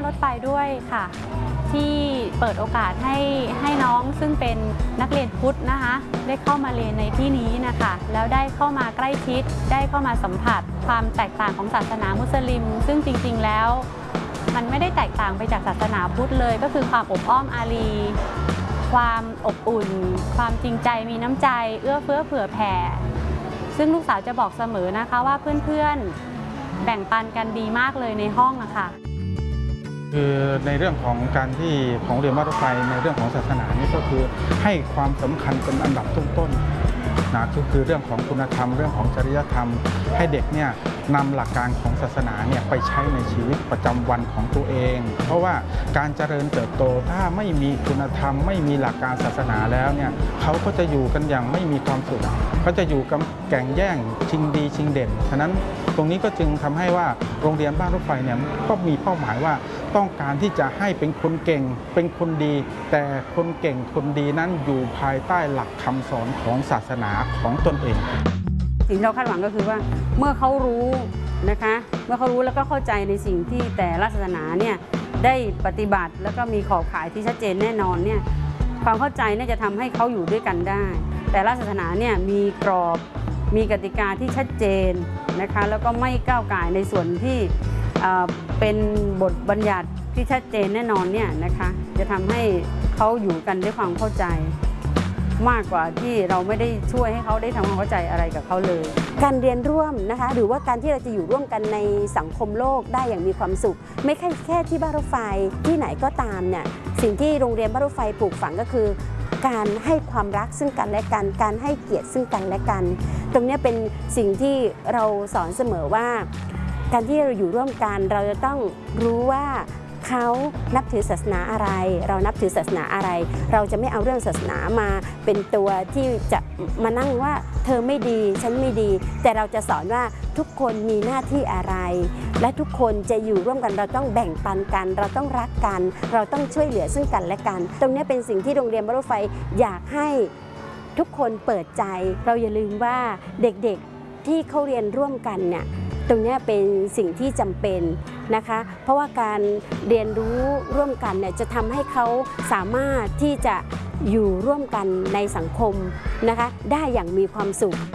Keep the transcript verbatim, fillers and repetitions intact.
รถไฟด้วยค่ะที่เปิดโอกาสให้ให้น้องซึ่งเป็นนักเรียนพุทธนะคะได้เข้ามาเรียนในที่นี้นะคะแล้วได้เข้ามาใกล้ชิดได้เข้ามาสัมผัสความแตกต่างของศาสนามุสลิมซึ่งจริงๆแล้วมันไม่ได้แตกต่างไปจากศาสนาพุทธเลยก็คือความอบอ้อมอารีความอบอุ่นความจริงใจมีน้ำใจเอื้อเฟื้อเผื่อแผ่ซึ่งลูกสาวจะบอกเสมอนะคะว่าเพื่อนๆแบ่งปันกันดีมากเลยในห้องนะคะคือในเรื่องของการที่ของเรียนวัดรถไฟในเรื่องของศาสนานี่ก็คือให้ความสำคัญเป็นอันดับต้นๆนะก็คือเรื่องของคุณธรรมเรื่องของจริยธรรมให้เด็กเนี่ยนำหลักการของศาสนาเนี่ยไปใช้ในชีวิตประจำวันของตัวเองเพราะว่าการเจริญเติบโตถ้าไม่มีคุณธรรมไม่มีหลักการศาสนาแล้วเนี่ยเขาก็จะอยู่กันอย่างไม่มีความสุขเขาจะอยู่กับแข่งแย่งชิงดีชิงเด่นฉะนั้นตรงนี้ก็จึงทำให้ว่าโรงเรียนบ้านรถไฟเนี่ยก็มีเป้าหมายว่าต้องการที่จะให้เป็นคนเก่งเป็นคนดีแต่คนเก่งคนดีนั้นอยู่ภายใต้หลักคำสอนของศาสนาของตนเองสิ่งที่เราคาดหวังก็คือว่าเมื่อเขารู้นะคะเมื่อเขารู้แล้วก็เข้าใจในสิ่งที่แต่ละศาสนาเนี่ยได้ปฏิบัติแล้วก็มีขอบข่ายที่ชัดเจนแน่นอนเนี่ยความเข้าใจน่าจะทำให้เขาอยู่ด้วยกันได้แต่ละศาสนาเนี่ยมีกรอบมีกติกาที่ชัดเจนนะคะแล้วก็ไม่ก้าวก่ายในส่วนที่เป็นบทบัญญัติที่ชัดเจนแน่นอนเนี่ยนะคะจะทำให้เขาอยู่กันด้วยความเข้าใจมากกว่าที่เราไม่ได้ช่วยให้เขาได้ทำความเข้าใจอะไรกับเขาเลยการเรียนร่วมนะคะหรือว่าการที่เราจะอยู่ร่วมกันในสังคมโลกได้อย่างมีความสุขไม่ใช่แค่ที่บ้านรถไฟที่ไหนก็ตามเนี่ยสิ่งที่โรงเรียนบ้านรถไฟปลูกฝังก็คือการให้ความรักซึ่งกันและกันการให้เกียรติซึ่งกันและกันตรงนี้เป็นสิ่งที่เราสอนเสมอว่าการที่เราอยู่ร่วมกันเราจะต้องรู้ว่าเขานับถือศาสนาอะไรเรานับถือศาสนาอะไรเราจะไม่เอาเรื่องศาสนามาเป็นตัวที่จะมานั่งว่าเธอไม่ดีฉันไม่ดีแต่เราจะสอนว่าทุกคนมีหน้าที่อะไรและทุกคนจะอยู่ร่วมกันเราต้องแบ่งปันกันเราต้องรักกันเราต้องช่วยเหลือซึ่งกันและกันตรงนี้เป็นสิ่งที่โรงเรียนบ้านรถไฟอยากให้ทุกคนเปิดใจเราอย่าลืมว่าเด็กๆที่เขาเรียนร่วมกันเนี่ยตรงนี้เป็นสิ่งที่จำเป็นนะคะเพราะว่าการเรียนรู้ร่วมกันเนี่ยจะทำให้เขาสามารถที่จะอยู่ร่วมกันในสังคมนะคะได้อย่างมีความสุข